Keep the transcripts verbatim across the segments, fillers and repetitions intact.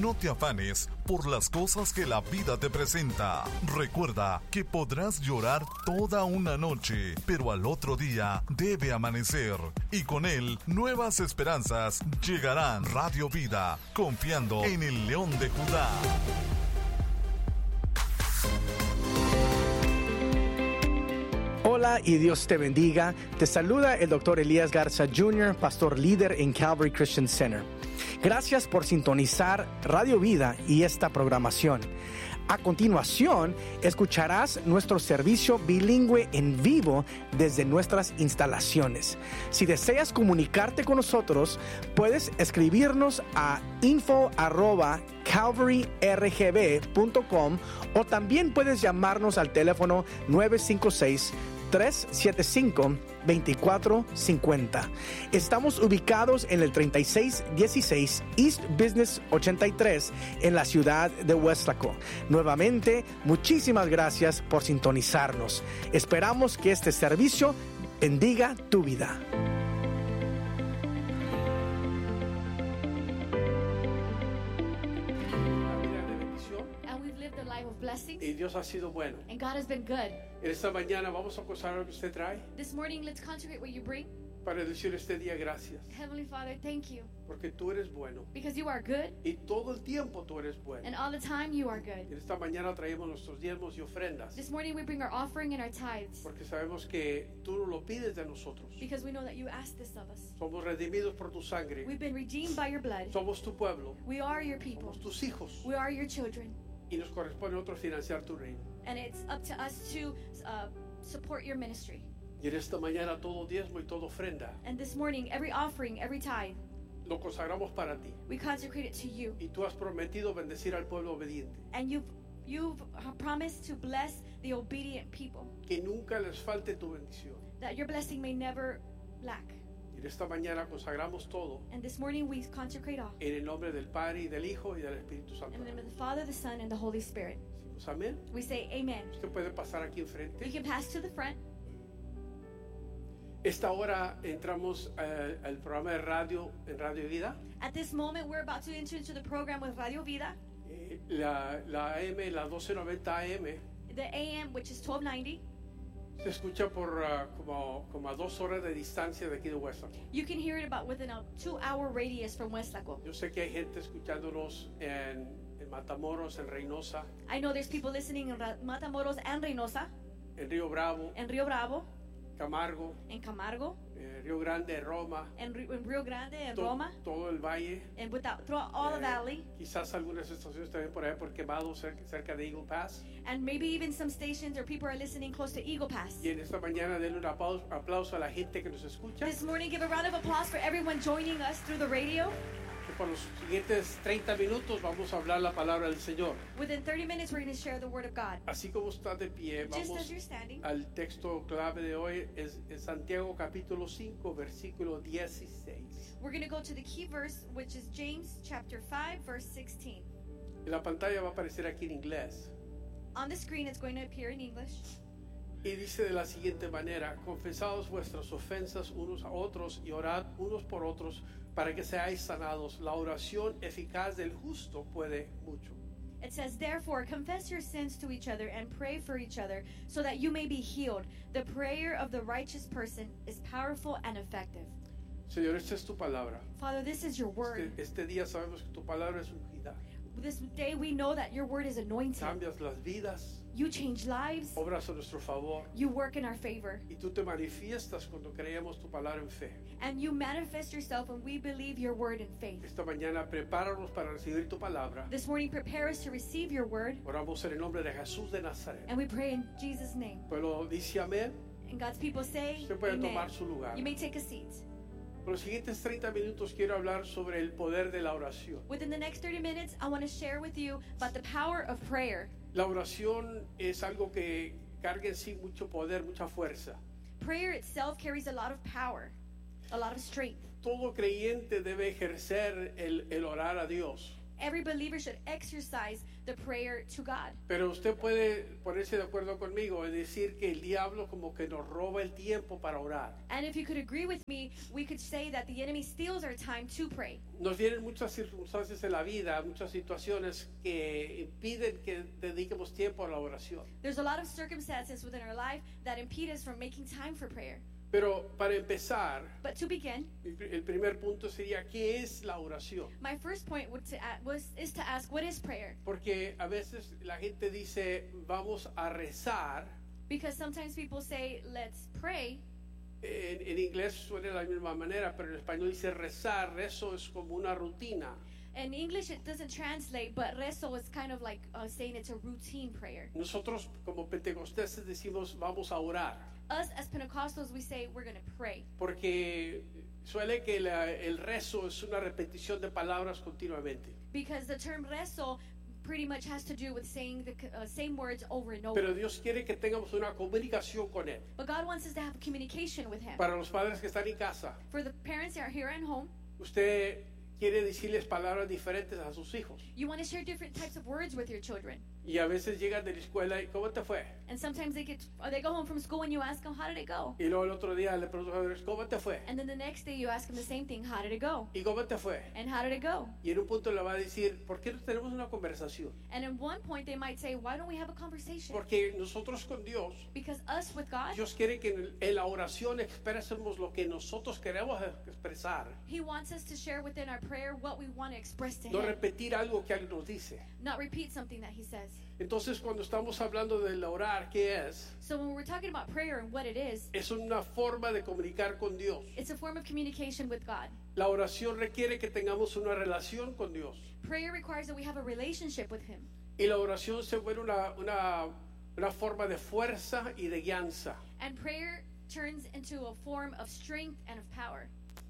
No te afanes por las cosas que la vida te presenta. Recuerda que podrás llorar toda una noche, pero al otro día debe amanecer. Y con él, nuevas esperanzas llegarán. Radio Vida, confiando en el León de Judá. Hola y Dios te bendiga. Te saluda el doctor Elías Garza junior, pastor líder en Calvary Christian Center. Gracias por sintonizar Radio Vida y esta programación. A continuación, escucharás nuestro servicio bilingüe en vivo desde nuestras instalaciones. Si deseas comunicarte con nosotros, puedes escribirnos a info arroba calvary r g b punto com o también puedes llamarnos al teléfono nueve cinco seis, tres siete cinco, dos cuatro cinco cero. Estamos ubicados en el treinta y seis dieciséis East Business ochenta y tres en la ciudad de Weslaco. Nuevamente, muchísimas gracias por sintonizarnos. Esperamos que este servicio bendiga tu vida. Y Dios ha sido bueno. And God has been good. En esta mañana vamos a consagrar lo que usted trae. This morning, let's consecrate what you bring. Para decir este día gracias. Heavenly Father, thank you. Porque tú eres bueno. Because you are good. Y todo el tiempo tú eres bueno. And all the time you are good. En esta mañana traemos nuestros diezmos y ofrendas. This morning we bring our offering and our tithes. Porque sabemos que tú no lo pides de nosotros. Because we know that you asked this of us. Somos redimidos por tu sangre. We've been redeemed by your blood. Somos tu pueblo. We are your people. Somos tus hijos. We are your children. Y nos corresponde a nosotros financiar tu reino. And it's up to us to uh, support your ministry. Y en esta mañana todo diezmo y toda ofrenda And this morning, every offering, every tithe, lo consagramos para ti. we consecrate it to you. Y tú has prometido bendecir al pueblo obediente. And you've you've promised to bless the obedient people. Que nunca les falte tu bendición. That your blessing may never lack. Y en esta mañana consagramos todo. And this morning we consecrate all. En el nombre del Padre y del Hijo y del Espíritu Santo. In the name of the Father, the Son, and the Holy Spirit. Decimos amén. We say amen. Usted puede pasar aquí enfrente. You can pass to the front. Esta hora entramos uh, al programa de radio en Radio Vida. At this moment, we're about to enter into the program with Radio Vida. Eh, la, la A M, la doce noventa A M. The A M, which is twelve ninety. Se escucha por uh, como, como a dos horas de distancia de aquí de Weslaco. You can hear it about within a two-hour radius from Weslaco. Yo sé que hay gente escuchándonos en, en Matamoros, en Reynosa. I know there's people listening in Matamoros and Reynosa. En Río Bravo. En Río Bravo. Camargo. En Camargo. Eh, Río Grande, Roma. En, en Río Grande, en to, Roma. Todo el valle. And without, throughout all eh, the valley. Quizás algunas estaciones también por ahí por Quemado, cerca, cerca de Eagle Pass. And maybe even some stations or people are listening close to Eagle Pass. Y en esta mañana denle un aplauso, aplauso a la gente que nos escucha. This morning, give a round of applause for everyone joining us through the radio. Que por los siguientes treinta minutos vamos a hablar la palabra del Señor. Within thirty minutes, we're going to share the Word of God. Así como está de pie, Just vamos as you're standing. al texto clave de hoy, es, es Santiago capítulo cinco, versículo dieciséis. We're going to go to the key verse, which is James chapter five, verse sixteen. En la pantalla va a aparecer aquí en inglés. On the screen, it's going to appear in English. Y dice de la siguiente manera: confesaos vuestras ofensas unos a otros y orad unos por otros para que seáis sanados. La oración eficaz del justo puede mucho. It says, therefore, confess your sins to each other and pray for each other so that you may be healed. The prayer of the righteous person is powerful and effective. Señor, esta es tu palabra. Father, this is your word. Este, este día sabemos que tu palabra es ungida. This day we know that your word is anointed. Cambias las vidas. You change lives. Obras a nuestro favor. You work in our favor. Y tú te manifiestas cuando creemos tu palabra en fe. And you manifest yourself when we believe your word in faith. Esta mañana prepáranos para recibir tu palabra. This morning prepare us to receive your word. Oramos en el nombre de Jesús de Nazaret. And we pray in Jesus' name. Pueblo dice amén. And God's people say, Usted puede amen. tomar su lugar. You may take a seat. Por los siguientes treinta minutos quiero hablar sobre el poder de la oración. Within the next thirty minutes, I want to share with you about the power of prayer. La oración es algo que carga en sí mucho poder, mucha fuerza. Prayer itself carries a lot of power, a lot of strength. Todo creyente debe ejercer el, el orar a Dios. Every believer should exercise the prayer to God. Pero usted puede ponerse de acuerdo conmigo en decir que el diablo como que nos roba el tiempo para orar. And if you could agree with me, we could say that the enemy steals our time to pray. Nos vienen muchas circunstancias en la vida, muchas situaciones que impiden que dediquemos tiempo a la oración. There's a lot of circumstances within our life that impede us from making time for prayer. Pero para empezar, But to begin, el primer punto sería ¿qué es la oración? my first point would to, a- was, is to ask, what is prayer? Porque a veces la gente dice vamos a rezar. Because sometimes people say, let's pray. En, en inglés suena de la misma manera, pero en español dice rezar. Rezo es como una rutina. In English, it doesn't translate, but rezo is kind of like uh, saying it's a routine prayer. Nosotros como pentecosteses decimos vamos a orar. Us as Pentecostals, we say we're going to pray. Porque suele que la- el rezo es una repetición de palabras continuamente. Because the term rezo pretty much has to do with saying the uh, same words over and over. Pero Dios quiere que tengamos una comunicación con Él. But God wants us to have a communication with Him. Para los padres que están en casa, For the parents that are here at home, usted quiere decirles palabras diferentes a sus hijos. you want to share different types of words with your children. Y a veces llegan de la escuela y ¿cómo te fue? And sometimes they get, or they go home from school and you ask them, how did it go? Y luego el otro día le preguntas, ¿cómo te fue? And then the next day you ask them the same thing, how did it go? ¿Y cómo te fue? And how did it go? Y en un punto le va a decir, ¿por qué no tenemos una conversación? And in one point they might say, why don't we have a conversation? Porque nosotros con Dios, Because us with God, Dios quiere que en, en la oración expresemos lo que nosotros queremos expresar. He wants us to share within our prayer what we want to express to No Him, repetir algo que Él nos dice. not repeat something that He says. Entonces cuando estamos hablando del orar, ¿qué es? So when we're talking about prayer and what it is, Es una forma de comunicar con Dios. it's a form of communication with God. La oración requiere que tengamos una relación con Dios. Prayer requires that we have a relationship with Him. Y la oración se vuelve una, una, una forma de fuerza y de guianza. And prayer turns into a form of strength and of power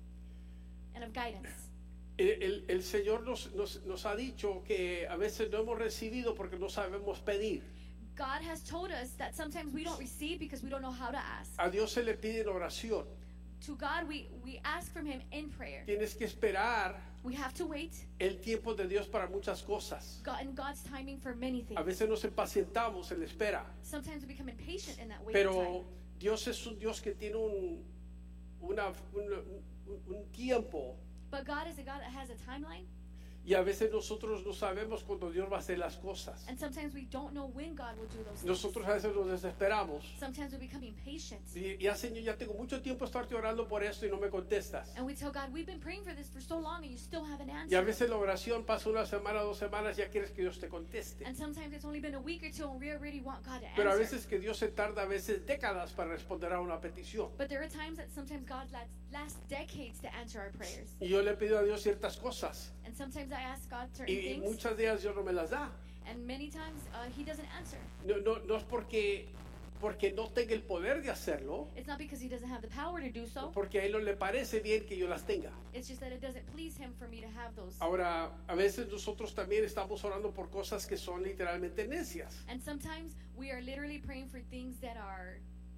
and of guidance. El, el- el Señor nos, nos, nos ha dicho que a veces no hemos recibido porque no sabemos pedir. God has told us that sometimes we don't receive because we don't know how to ask. A Dios se le pide en oración. To God, we, we ask from Him in prayer. Tienes que esperar We have to wait el tiempo de Dios para muchas cosas. God, in God's timing for many A things. veces nos impacientamos en la espera. Sometimes we become impatient in that waiting Pero time. Dios es un Dios que tiene un, una, una- un, un tiempo. But God is a God that has a timeline. Y a veces nosotros no sabemos cuándo Dios va a hacer las cosas. And sometimes we don't know when God will do those things. Nosotros a veces nos desesperamos. Sometimes we become impatient. Y ya, Señor, ya tengo mucho tiempo estarte orando por esto y no me contestas. And we tell God, we've been praying for this for so long and you still haven't Y a answered. veces la oración pasa una semana, dos semanas, ya quieres que Dios te conteste. And sometimes it's only been a week or two and we already want God to Pero a answer. veces que Dios se tarda a veces décadas para responder a una petición. But there are times that sometimes God lasts, lasts decades to answer our prayers. Y yo le pido a Dios ciertas cosas. And sometimes I ask God certain Y, y things, muchas días Dios no me las da. and many times uh, He doesn't answer. No, no, no es porque, porque no tenga el poder de hacerlo, It's not because He doesn't have the power to do so. porque a Él no le parece bien que yo las tenga. It's just that it doesn't please Him for me to have those. Ahora, a veces nosotros también estamos orando por cosas que son literalmente necias. And sometimes we are literally praying for things that are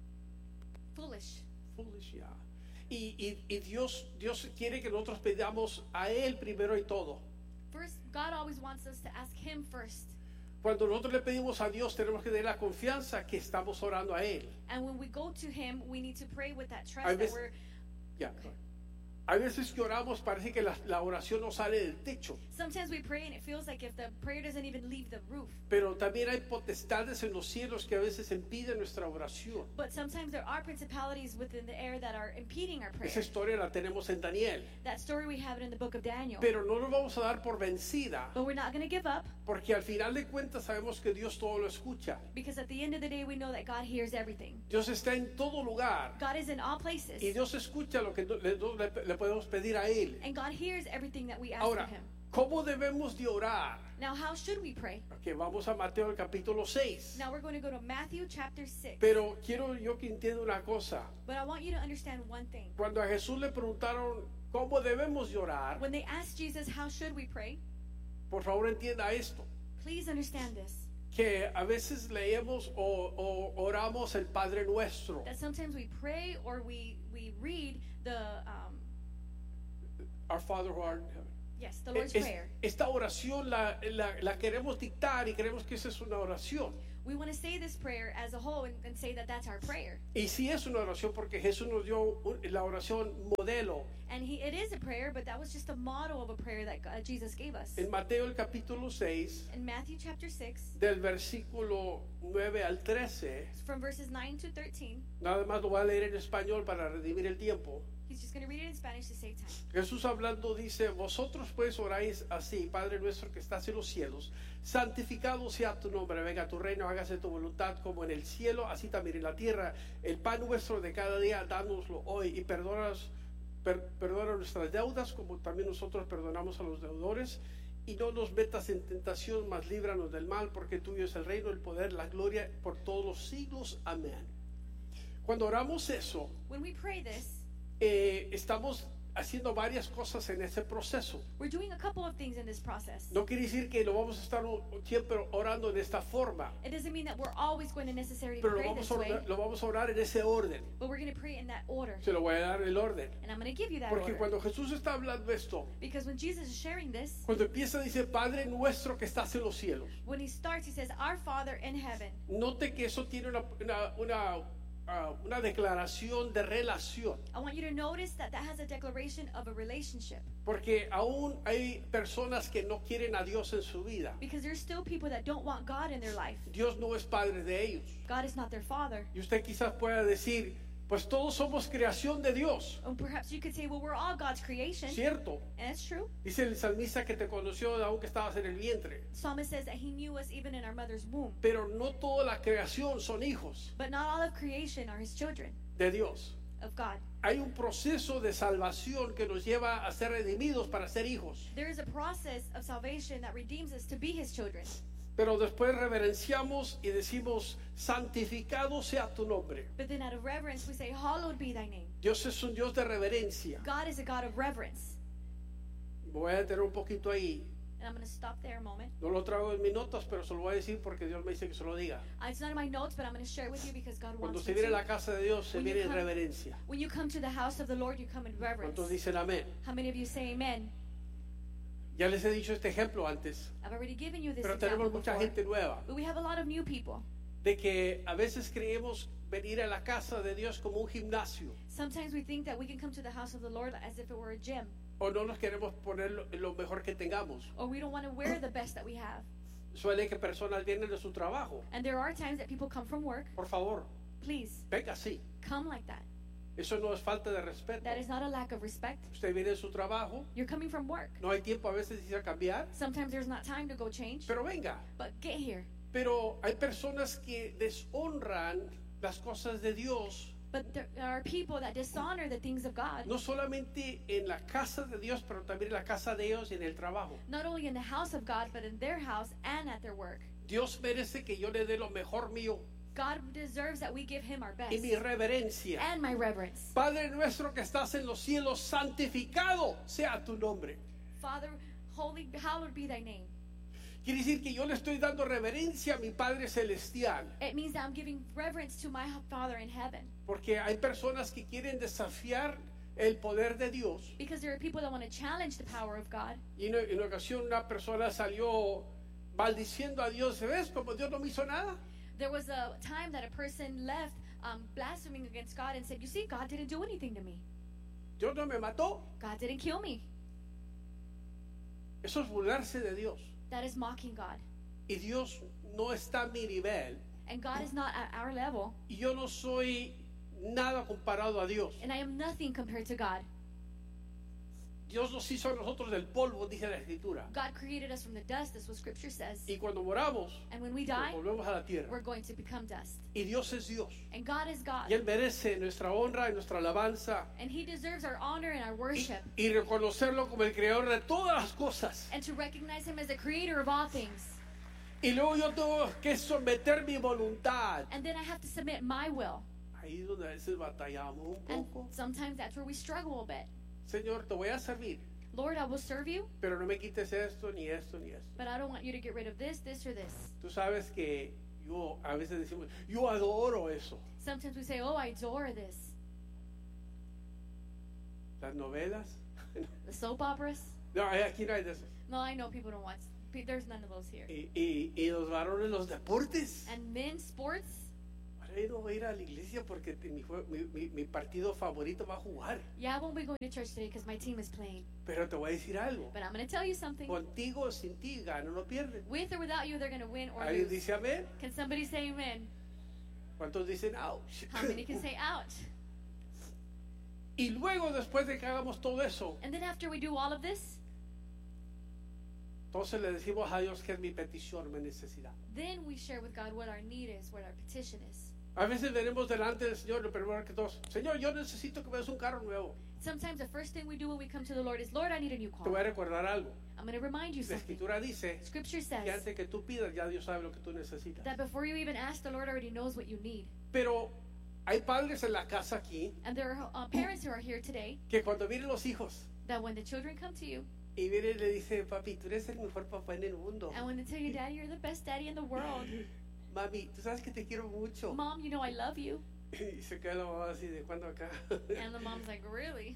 foolish. Foolish, yeah. Y, y, y Dios, Dios quiere que nosotros pidamos a Él primero y todo. First, God always wants us to ask Him first. Cuando nosotros le pedimos a Dios, tenemos que tener la confianza que estamos orando a Él. And when we go to Him, we need to pray with that trust Hay that veces- we're. Ya. Hay veces que oramos, parece que la, la oración no sale del techo. Sometimes we pray and it feels like if the prayer doesn't even leave the roof. Pero también hay potestades en los cielos que a veces impiden nuestra oración. But sometimes there are principalities within the air that are impeding our prayer. Esa historia la tenemos en Daniel. That story we have it in the book of Daniel. Pero no nos vamos a dar por vencida, But we're not going to give up porque al final de cuentas sabemos que Dios todo lo escucha. because at the end of the day we know that God hears everything. Dios está en todo lugar God is in all places. y Dios escucha lo que no- le, no- le- le podemos pedir a Él. And God hears everything that we ask Ahora, of Him. ¿cómo debemos de orar? Now, how should we pray? Ok, vamos a Mateo el capítulo seis. Now we're going to go to Matthew chapter six. Pero quiero yo que entienda una cosa. But I want you to understand one thing. Cuando a Jesús le preguntaron cómo debemos de orar, When they asked Jesus, how should we pray? por favor entienda esto. Please understand this. Que a veces leemos o, o oramos el Padre Nuestro. That sometimes we pray or we, we read the, um, Our Father who art in heaven. Yes, the Lord's Es- Prayer. esta oración la, la, la queremos dictar y creemos que esa es una oración. We want to say this prayer as a whole and, and say that that's our prayer. Y sí es una oración porque Jesús nos dio un- la oración modelo. And he, it is a prayer, but that was just a model of a prayer that God, Jesus gave us. En Mateo el capítulo seis, In Matthew chapter six, del versículo nueve al trece, from verses nine to thirteen, nada más lo voy a leer en español para redimir el tiempo. he's just going to read it in Spanish to save time. Jesús hablando dice, vosotros pues oráis así, Padre nuestro que estás en los cielos, santificado sea tu nombre, venga tu reino, hágase tu voluntad como en el cielo, así también en la tierra. El pan nuestro de cada día, dánoslo hoy y perdónanos, per- perdona nuestras deudas como también nosotros perdonamos a los deudores. Y no nos metas en tentación, mas líbranos del mal, porque tuyo es el reino, el poder, la gloria por todos los siglos. Amén. Cuando oramos eso, When we pray this, eh, estamos haciendo varias cosas en ese proceso. we're doing a couple of things in this process. No quiere decir que lo vamos a estar o- siempre orando en esta forma, It doesn't mean that we're always going to necessarily pero lo pray vamos, this a way, orar, lo vamos a orar en ese orden. but we're going to pray in that order. Se lo voy a dar el orden. And I'm going to give you that Porque order. cuando Jesús está hablando esto, Because when Jesus is sharing this, cuando empieza dice, Padre nuestro que estás en los cielos. when he starts, he says, Our Father in heaven. Note que eso tiene una, una, una, ah, una declaración de relación. I want you to notice that that has a declaration of a relationship. Porque aún hay personas que no quieren a Dios en su vida. Because there's still people that don't want God in their life. Dios no es padre de ellos. God is not their father. Y usted quizás pueda decir, pues todos somos creación de Dios. Or perhaps you could say, well, we're all God's creation. ¿Cierto? And it's true. Dice el salmista que te conoció aunque estabas en el vientre. Psalmist says that he knew us even in our mother's womb. Pero no toda la creación son hijos But not all of creation are his children de Dios. of God. Hay un proceso de salvación que nos lleva a ser redimidos para ser hijos. There is a process of salvation that redeems us to be his children. Pero después reverenciamos y decimos, santificado sea tu nombre. But then out of reverence, we say, hallowed be thy name. Dios es un Dios de reverencia. God is a God of reverence. Voy a detener un poquito ahí. And I'm going to stop there a moment. No lo traigo en mis notas, pero se lo voy a decir porque Dios me dice que se lo diga. Uh, It's not in my notes, but I'm going to share it with you because God Cuando wants se me viene a la to. casa de Dios, se When you viene en come- reverencia. When you come to the house of the Lord, you come in reverence. ¿Cuántos dicen amén? How many of you say amen? Ya les he dicho este ejemplo antes, I've already given you this pero example tenemos mucha before. gente nueva. But we have a lot of new people. De que a veces creemos venir a la casa de Dios como un gimnasio. Sometimes we think that we can come to the house of the Lord as if it were a gym. O no nos queremos poner lo, lo mejor que tengamos. Or we don't want to wear the best that we have. Suele que personas vienen de su trabajo. And there are times that people come from work. Por favor, Please, venga así. come like that. Eso no es falta de respeto. That is not a lack of respect. Usted viene de su trabajo. You're coming from work. No hay tiempo a veces de ir a cambiar. Sometimes there's not time to go change. Pero venga. But get here. Pero hay personas que deshonran las cosas de Dios. But there are people that dishonor the things of God. No solamente en la casa de Dios, pero también en la casa de ellos y en el trabajo. Not only in the house of God, but in their house and at their work. Dios merece que yo le dé lo mejor mío God deserves that we give him our y best. mi reverencia. And my reverence. Padre nuestro que estás en los cielos, santificado sea tu nombre. Father, holy, hallowed be thy name. Quiere decir que yo le estoy dando reverencia a mi Padre Celestial. It means that I'm giving reverence to my Father in heaven. Porque hay personas que quieren desafiar el poder de Dios. Because there are people that want to challenge the power of God. Y en en una ocasión una persona salió maldiciendo a Dios. ¿Ves como Dios no me hizo nada? There was a time that a person left um, blaspheming against God and said, you see, God didn't do anything to me. Dios no me mató. God didn't kill me. Eso es burlarse de Dios. That is mocking God. Y Dios no está a mi nivel. And God is not at our level. Y yo no soy nada comparado a Dios. And I am nothing compared to God. Dios nos hizo a nosotros del polvo, dice la Escritura. God created us from the dust, that's what Scripture says. Y cuando moramos, And when we nos die, volvemos a la we're tierra. going to become dust. Y Dios es Dios. And God is God. Y Él merece nuestra honra y nuestra alabanza. And He deserves our honor and our Y, worship. y reconocerlo como el creador de todas las cosas. And to recognize Him as the creator of all things. Y luego yo tengo que someter mi voluntad. And then I have to submit my will. Ahí es donde a veces batallamos un And poco. sometimes that's where we struggle a bit. Señor, te voy a servir. Lord, I will serve you, Pero no me quites esto, ni esto, ni esto. but I don't want you to get rid of this, this, or this. Tú sabes que yo, a veces decimos, yo adoro eso. Sometimes we say, oh, I adore this. Las novelas, The soap operas, No, aquí no hay de eso. No, I know people don't watch. pe- There's none of those here. Y, y, y los varones, los deportes. And men's sports, Ahora yo no voy a ir a la iglesia porque te- mi, jue- mi, mi, mi partido favorito va a jugar. yeah, I won't be going to church today because my team is playing. Pero te voy a decir algo. But I'm going to tell you something. Contigo o sin ti, ganan o pierden. With or without you, they're going to win or ¿Alguien lose. dice amén? Can somebody say amen? ¿Cuántos dicen ouch? How many can say ouch? Y luego, después de que hagamos todo eso, And then after we do all of this, entonces le decimos a Dios que es mi petición, mi necesidad. then we share with God what our need is, what our petition is. A veces venimos delante del Señor, lo primero que todos, Señor, yo necesito que me des un carro nuevo. Sometimes the first thing we do when we come to the Lord is, Lord, I need a new Te voy a car. recordar algo. I'm going to remind you La something. Escritura dice Scripture que says antes que tú pidas, ya Dios sabe lo que tú necesitas. that before you even ask, the Lord already knows what you need. Pero hay padres en la casa aquí And there are uh, parents who are here today que cuando vienen los hijos that when the children come to you, y vienen y le dicen, papi, tú eres el mejor papá en el mundo. and when they tell you, Daddy, you're the best daddy in the world. Mami, tú sabes que te quiero mucho. Mom, you know I love you. Y se queda la mamá así de cuando acá. And the mom's like, really?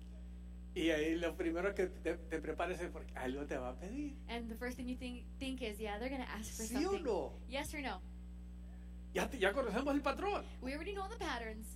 Y ahí lo primero que te, te prepares es porque algo te va a pedir. And the first thing you think, think is, yeah, they're going to ask for ¿Sí o something. no? Yes or no? Ya, te- ya conocemos el patrón. We already know the patterns.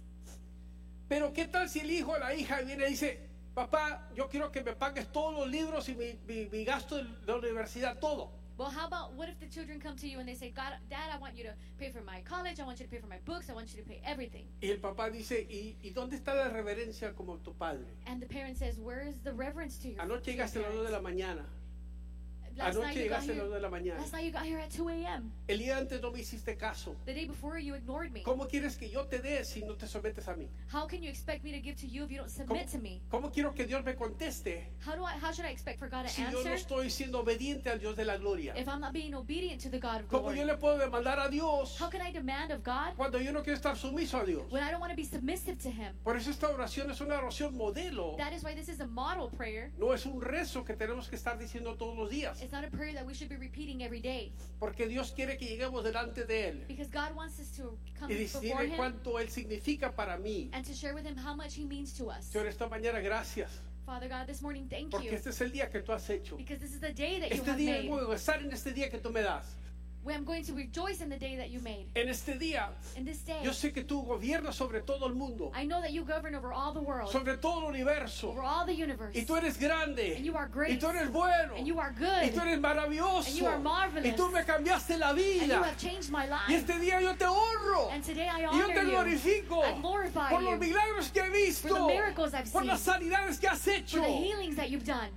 Pero ¿qué tal si el hijo o la hija viene y dice, papá, yo quiero que me pagues todos los libros y mi, mi, mi gasto de la universidad, todo? Well, how about what if the children come to you and they say, God, Dad, I want you to pay for my college, I want you to pay for my books, I want you to pay everything. Y el papá dice, ¿y, y dónde está la reverencia como tu padre? And the parent says, where is the reverence to your, Anoche to your llegaste a las dos de la parents? mañana. Last night Anoche you got llegaste a las here. dos de la mañana. Last night you got here at two a.m. El día antes no me hiciste caso. The day before you ignored me. ¿Cómo quieres que yo te dé si no te sometes a mí? How can you expect me to give to you if you don't ¿Cómo, submit to me? cómo quiero que Dios me conteste How do I? How should I expect for God to si yo no answer estoy siendo obediente al Dios de la gloria? if I'm not being obedient to the God of ¿Cómo glory? yo le puedo demandar a Dios How can I demand of God cuando yo no quiero estar sumiso a Dios? when I don't want to be submissive to Him? Por eso esta oración es una oración modelo. That is why this is a model prayer. No es un rezo que tenemos que estar diciendo todos los días. It's not a prayer that we should be repeating every day Porque Dios quiere que lleguemos delante de Él because God wants us to come y before decirle Him cuánto Él significa para mí. and to share with Him how much He means to us. Señor, esta mañana gracias. Father God, this morning, thank Porque you este es el día que tú has hecho. because this is the day that you Este have día made. voy a gozar en este día que tú me das. We- I'm going to rejoice in the day that you made. En este día, In this day, yo sé que tú gobiernas sobre todo el mundo, I know that you govern over all the world, sobre todo el universo. over all the universe, Y tú eres grande. and you are Y great, tú eres bueno. and you are Y good, tú eres maravilloso. and you are marvelous. Y tú me cambiaste la and you vida. have changed my Y life. este día yo te honro. And today I Y yo honor te you. glorifico I glorify por los you milagros que he visto, for the miracles I've por seen, las sanidades que has for hecho. the healings that you've done.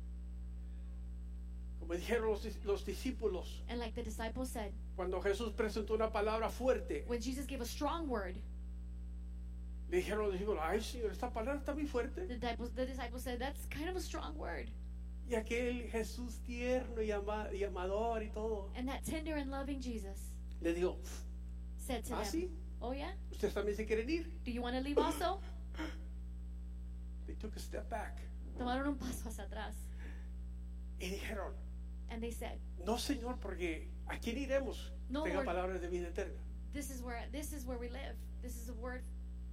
Como dijeron los, dis- los discípulos, And like the disciples said, cuando Jesús presentó una palabra fuerte, when Jesus gave a strong word, le dijeron los discípulos, ay Señor, esta palabra está muy fuerte. the disciples, the disciples said, that's kind of a strong word. Y aquel Jesús tierno y, ama- y amador y todo, And that tender and loving Jesus le dijo, said to ¿ah, them, sí? oh yeah, ¿Ustedes también se quieren ir? do you want to leave also? They took a step back. Tomaron un paso hacia atrás. Y dijeron, And they said, no Señor, porque ¿a quién iremos? No, Tenga Lord. palabras de vida eterna. this is where this is where we live. This is a word.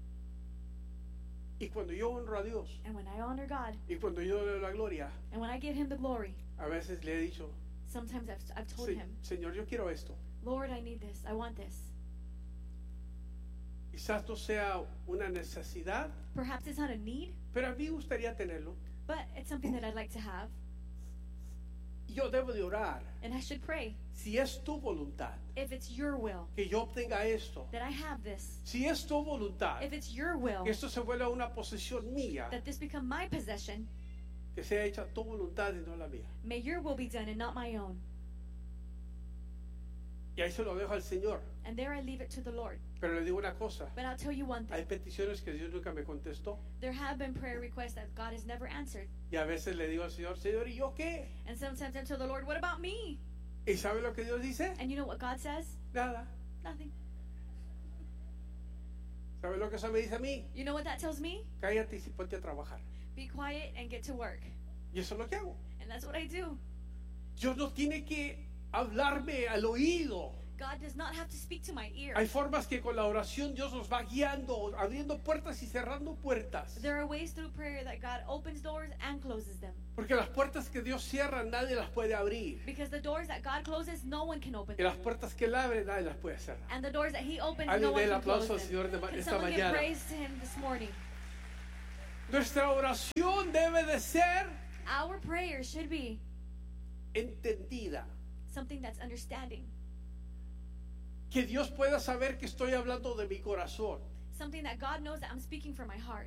Y cuando yo honro a Dios, And when I honor God, y cuando yo le doy la gloria, and when I give Him the glory, a veces le he dicho, sometimes I've, I've told "Se- Him, Señor, yo quiero esto. Lord, I need this. I want this. Quizás no sea una necesidad, Perhaps it's not a need, pero a mí me gustaría tenerlo. but it's something that I'd like to have. Yo debo de orar, And I should pray si es tu voluntad, if it's your will que yo obtenga esto. that I have this. Si es tu voluntad, If it's your will que esto se vuelva una posesión mía, that this become my possession, que sea hecha tu voluntad y no la mía. may your will be done and not my own. Y ahí se lo dejo al Señor. And there I leave it to the Lord. Pero le digo una cosa, But I'll tell you one hay thing. peticiones que Dios nunca me contestó. There have been prayer requests that God has never answered. Y a veces le digo al Señor, Señor, ¿y yo qué? And sometimes I tell the Lord, what about me? ¿Y sabe lo que Dios dice? And you know what God says? Nada. Nothing. ¿Sabe lo que eso me dice a mí? You know what that tells me? Cállate y ponte a trabajar. Be quiet and get to work. Y eso es lo que hago. And that's what I do. Dios no tiene que hablarme al oído. God does not have to speak to my ear. Hay formas que con la oración Dios nos va guiando, abriendo puertas y cerrando puertas. There are ways through prayer that God opens doors and closes them. Porque las puertas que Dios cierra nadie las puede abrir. Because the doors that God closes, no one can open Y las them. puertas que Él abre nadie las puede cerrar. And the doors that He opens, Alguien no one dé el can close aplauso al them. Señor de ma- Can esta someone give mañana. praise to Him this morning? Nuestra oración debe de ser Our prayer should be entendida. something that's understanding. Que Dios pueda saber que estoy hablando de mi corazón. Something that God knows that I'm speaking from my heart.